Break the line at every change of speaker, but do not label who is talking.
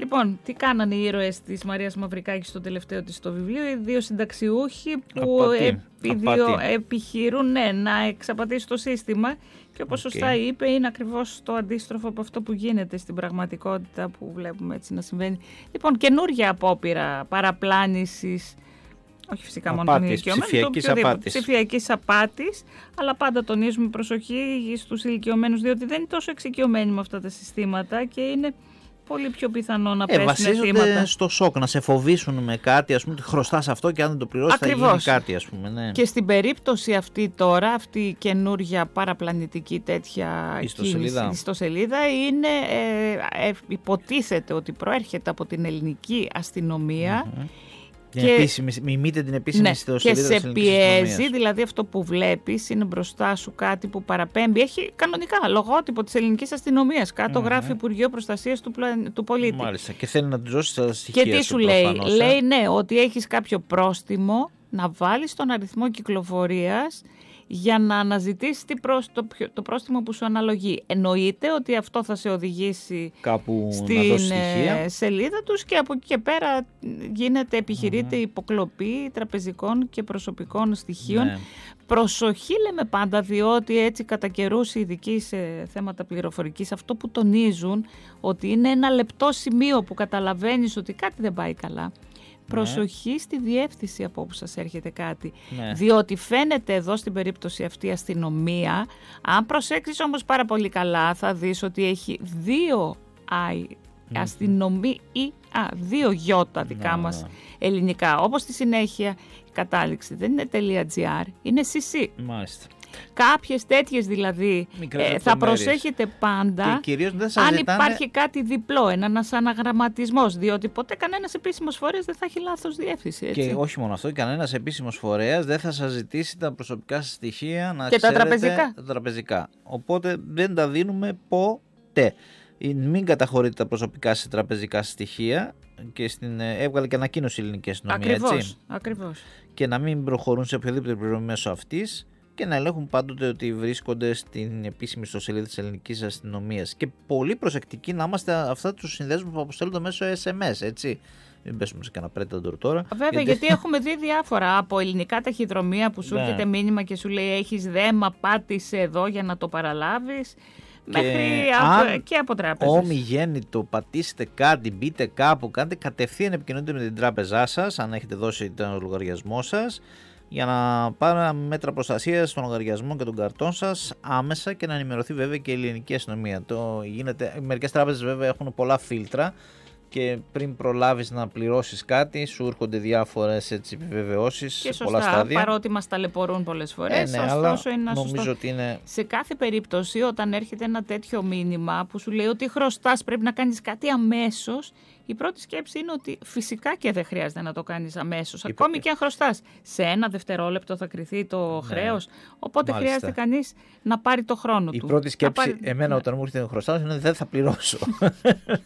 Λοιπόν, τι κάνανε οι ήρωες της Μαρίας Μαυρικάκη στο τελευταίο της το βιβλίο, οι δύο συνταξιούχοι που επιχειρούν να εξαπατήσουν το σύστημα και όπως σωστά είπε είναι ακριβώς το αντίστροφο από αυτό που γίνεται στην πραγματικότητα που βλέπουμε έτσι να συμβαίνει. Λοιπόν, καινούργια απόπειρα παραπλάνησης, όχι φυσικά μόνο των ηλικιωμένων, ψηφιακής απάτης, αλλά πάντα τονίζουμε προσοχή στους ηλικιωμένους, διότι δεν είναι τόσο εξοικειωμένοι με αυτά τα συστήματα και είναι πολύ πιο πιθανό να πέσουν θύματα.
Βασίζονται στο σοκ, να σε φοβήσουν με κάτι, ας πούμε, ότι χρωστάς αυτό και αν δεν το πληρώσεις θα γίνει κάτι, ας πούμε. Ναι.
Και στην περίπτωση αυτή τώρα, αυτή η καινούργια παραπλανητική τέτοια ιστοσελίδα είναι, υποτίθεται ότι προέρχεται από την ελληνική αστυνομία.
Μιμείται την επίσημη ιστοσελίδα
και σε πιέζει, δηλαδή αυτό που βλέπεις είναι μπροστά σου κάτι που παραπέμπει. Έχει κανονικά λογότυπο της ελληνικής αστυνομίας. Κάτω γράφει Υπουργείο Προστασίας του Πολίτη.
Μάλιστα. Και θέλει να του δώσει τα στοιχεία.
Και τι σου λέει, λέει ναι, ότι έχεις κάποιο πρόστιμο να βάλεις τον αριθμό κυκλοφορίας για να αναζητήσεις το πρόστιμο που σου αναλογεί. Εννοείται ότι αυτό θα σε οδηγήσει
κάπου
στην σελίδα τους και από εκεί και πέρα επιχειρείται υποκλοπή τραπεζικών και προσωπικών στοιχείων. Ναι. Προσοχή λέμε πάντα, διότι έτσι κατά καιρούς οι ειδικοί σε θέματα πληροφορικής αυτό που τονίζουν ότι είναι ένα λεπτό σημείο που καταλαβαίνεις ότι κάτι δεν πάει καλά. Προσοχή στη διεύθυνση από όπου σας έρχεται κάτι. Ναι. Διότι φαίνεται εδώ στην περίπτωση αυτή η αστυνομία, αν προσέξεις όμως πάρα πολύ καλά θα δεις ότι έχει δύο αστυνομία ή δύο γιώτα δικά μας ελληνικά. Όπως στη συνέχεια η κατάληξη δεν είναι .gr, είναι CC.
Μάλιστα.
Κάποιες τέτοιες δηλαδή θα προσέχετε πάντα αν υπάρχει κάτι διπλό, ένας αναγραμματισμός, διότι ποτέ κανένας επίσημος φορέας δεν θα έχει λάθος διεύθυνση. Έτσι.
Και όχι μόνο αυτό, κανένας επίσημος φορέας δεν θα σας ζητήσει τα προσωπικά σας στοιχεία να
και
ξέρετε τα τραπεζικά. Οπότε δεν τα δίνουμε ποτέ. Μην καταχωρείτε τα προσωπικά σας τραπεζικά στοιχεία και έβγαλε και ανακοίνωση η ελληνική αστυνομία.
Ακριβώς.
Και να μην προχωρούν σε οποιοδήποτε πληρωμή μέσω αυτής. Και να ελέγχουν πάντοτε ότι βρίσκονται στην επίσημη ιστοσελίδα της ελληνικής αστυνομίας. Και πολύ προσεκτικοί να είμαστε αυτά τους συνδέσμους που αποστέλλονται μέσω SMS, έτσι. Μην πέσουμε σε κανένα Predator τώρα.
Βέβαια, γιατί έχουμε δει διάφορα από ελληνικά ταχυδρομεία που σου έρχεται μήνυμα και σου λέει έχεις δέμα, πάτησε εδώ για να το παραλάβεις. Μέχρι και από τράπεζες.
Ομιγέννητο, πατήσετε κάτι, μπείτε κάπου, κάντε κατευθείαν επικοινωνείτε με την τράπεζά σας, αν έχετε δώσει τον λογαριασμό σας, για να πάρει μέτρα προστασίας των λογαριασμών και των καρτών σας άμεσα και να ενημερωθεί βέβαια και η ελληνική αστυνομία. Μερικές τράπεζες βέβαια έχουν πολλά φίλτρα και πριν προλάβεις να πληρώσεις κάτι σου έρχονται διάφορες επιβεβαιώσεις σε πολλά στάδια.
Παρότι μας ταλαιπωρούν πολλές φορές, ωστόσο είναι σωστό.
Ότι είναι...
Σε κάθε περίπτωση όταν έρχεται ένα τέτοιο μήνυμα που σου λέει ότι χρωστάς, πρέπει να κάνεις κάτι αμέσως, η πρώτη σκέψη είναι ότι φυσικά και δεν χρειάζεται να το κάνεις αμέσως. Ακόμη και αν χρωστάς. Σε 1 δευτερόλεπτο θα κριθεί το χρέος. Οπότε χρειάζεται κανείς να πάρει το χρόνο του.
Η πρώτη σκέψη, εμένα όταν μου έρχεται χρωστάς, είναι δεν θα πληρώσω.